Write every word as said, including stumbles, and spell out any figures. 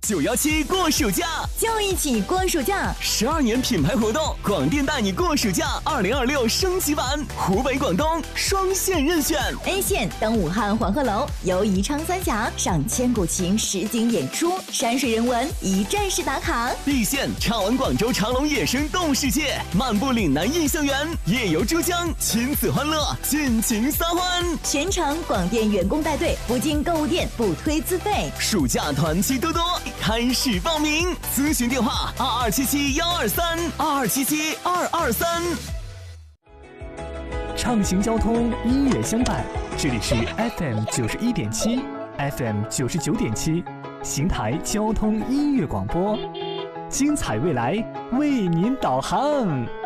九一七过暑假， 就一起过暑假。 十二年品牌活动，广电带你过暑假二零二六升级版，湖北、广东双线任选。 A 线登武汉黄鹤楼，游宜昌三峡，赏千古情实景演出，山水人文一站式打卡。 B 线畅玩广州长隆野生动物世界，漫步岭南印象园，夜游珠江，亲子欢乐，尽情撒欢。 全程广电员工带队，不进购物店，不推自费。 暑假团期多多，开始报名，咨询电话二二七七幺二三二二七七二二三。 畅行交通，音乐相伴，这里是 F M 九十一点七 ，F M 九十九点七，邢台交通音乐广播，精彩未来为您导航。